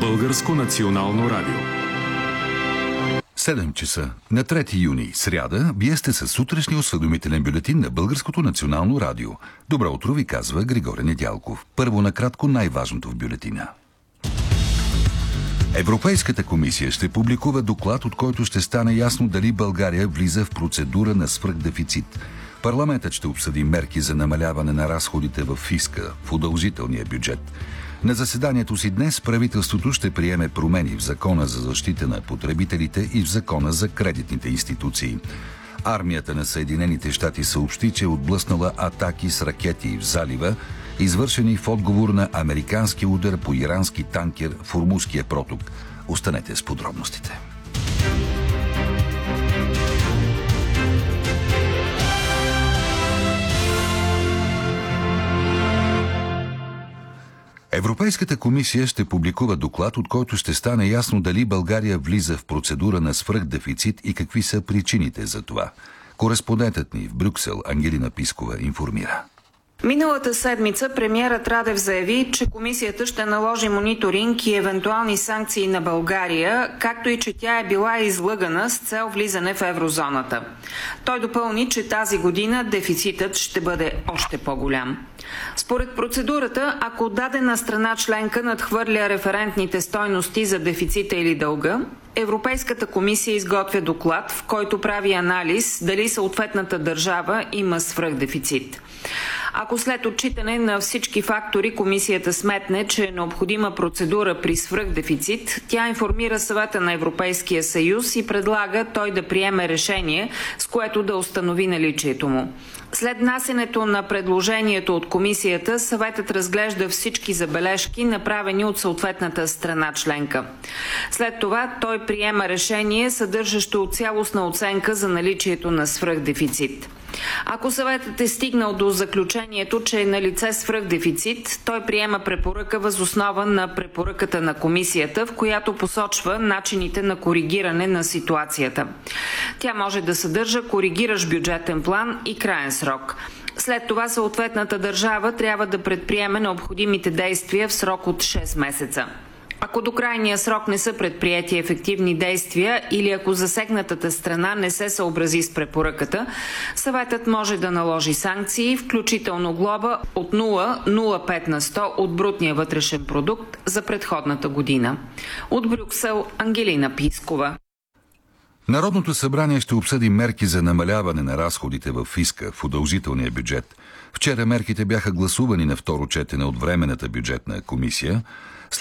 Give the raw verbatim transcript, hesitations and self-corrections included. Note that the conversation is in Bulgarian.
Българско национално радио. седем часа на трети юни, сряда, вие сте със сутрешния осведомителен бюлетин на Българското национално радио. Добро утро ви казва Григорий Недялков. Първо накратко най-важното в бюлетина. Европейската комисия ще публикува доклад, от който ще стане ясно дали България влиза в процедура на свръхдефицит. Парламентът ще обсъди мерки за намаляване на разходите в фиска, в удължителния бюджет. На заседанието си днес правителството ще приеме промени в Закона за защита на потребителите и в Закона за кредитните институции. Армията на Съединените щати съобщи, че е отблъснала атаки с ракети в залива, извършени в отговор на американски удар по ирански танкер в Ормузския проток. Останете с подробностите. Европейската комисия ще публикува доклад, от който ще стане ясно дали България влиза в процедура на свръхдефицит и какви са причините за това. Кореспондентът ни в Брюксел Ангелина Пискова информира. Миналата седмица премиерът Радев заяви, че комисията ще наложи мониторинг и евентуални санкции на България, както и че тя е била излъгана с цел влизане в еврозоната. Той допълни, че тази година дефицитът ще бъде още по-голям. Според процедурата, ако дадена страна членка надхвърля референтните стойности за дефицита или дълга, Европейската комисия изготвя доклад, в който прави анализ дали съответната държава има свръхдефицит. Ако след отчитане на всички фактори комисията сметне, че е необходима процедура при свръхдефицит, тя информира Съвета на Европейския съюз и предлага той да приеме решение, с което да установи наличието му. След внасянето на предложението от комисията, съветът разглежда всички забележки, направени от съответната страна членка. След това той приема решение, съдържащо цялостна оценка за наличието на свръхдефицит. Ако съветът е стигнал до заключението, че е налице свръхдефицит, той приема препоръка въз основа на препоръката на комисията, в която посочва начините на коригиране на ситуацията. Тя може да съдържа коригиращ бюджетен план и краен срок. След това съответната държава трябва да предприеме необходимите действия в срок от шест месеца. Ако до крайния срок не са предприети ефективни действия или ако засегнатата страна не се съобрази с препоръката, съветът може да наложи санкции, включително глоба от нула цяло нула пет на сто от брутния вътрешен продукт за предходната година. От Брюксел Ангелина Пискова. Народното събрание ще обсъди мерки за намаляване на разходите в фиска, в удължителния бюджет. Вчера мерките бяха гласувани на второ четене от Временната бюджетна комисия.